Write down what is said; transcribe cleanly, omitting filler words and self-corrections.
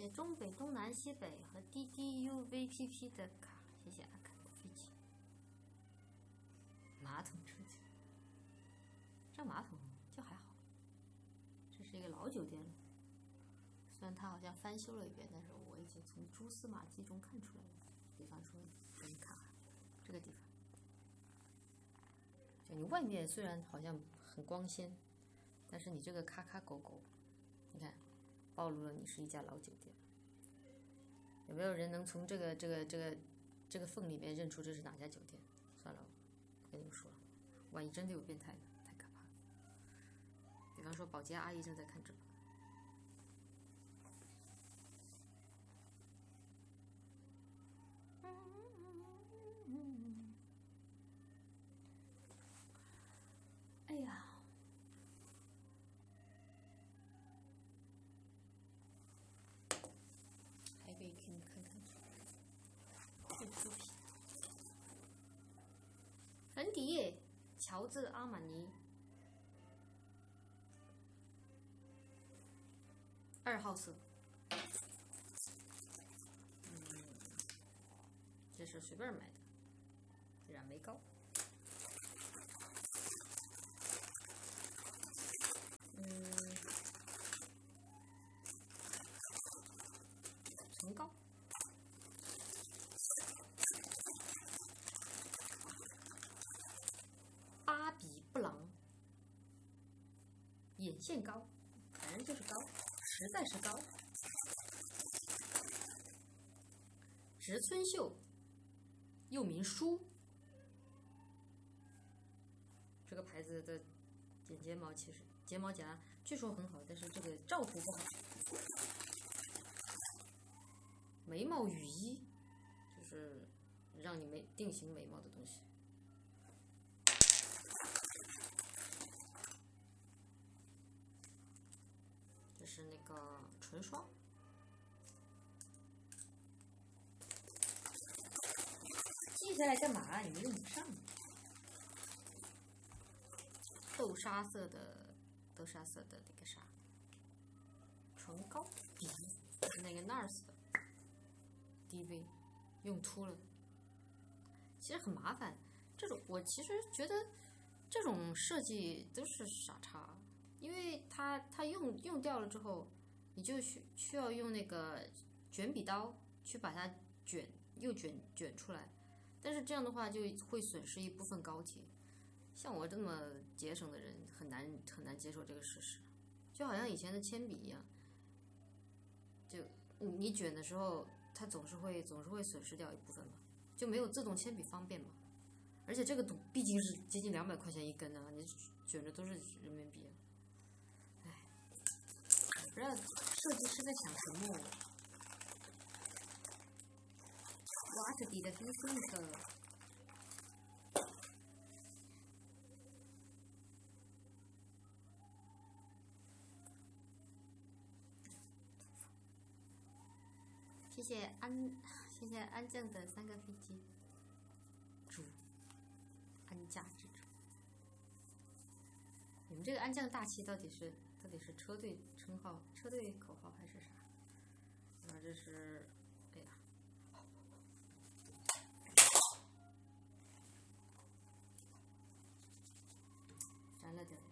谢中北、东南、西北和 DDUVPP 的卡，谢谢阿卡的飞机。马桶车机，这马桶就还好，这是一个老酒店了。虽然它好像翻修了一遍，但是我已经从蛛丝马迹中看出来了。比方说，给你看看这个地方，就你外面虽然好像很光鲜，但是你这个咔咔狗狗，你看，暴露了你是一家老酒店。有没有人能从这个缝里面认出这是哪家酒店？算了，不跟你们说了，万一真的有变态呢，太可怕了。比方说，保洁阿姨正在看直播。哎呀，还可以给你看看护肤品，粉底液，乔治阿玛尼2号色，这是随便买的，染眉膏。唇膏，芭比布朗眼线膏，反正就是膏，实在是膏。植村秀，又名舒，这个牌子的眼睫毛其实睫毛夹据说很好，但是这个照图不好。眉毛雨衣，就是让你定型眉毛的东西。这是那个唇刷，记下来干嘛？你们用不上。豆沙色的那个啥唇膏，是那个 NARS 的。DV 用秃了，其实很麻烦。这种我其实觉得这种设计都是傻叉，因为它用掉了之后，你就需要用那个卷笔刀去把它卷出来，但是这样的话就会损失一部分膏体。像我这么节省的人，很难接受这个事实。就好像以前的铅笔一样，就你卷的时候。它总是会损失掉一部分嘛，就没有自动铅笔方便嘛。而且这个毕竟是接近200块钱一根啊，你卷的都是人民币啊。哎，不知道设计师在想什么。挖着底的黑色的。谢谢安酱的3个飞机，主安驾之主。你们这个安酱大气到底是车队称号、车队口号还是啥？这是，哎呀，沾了点。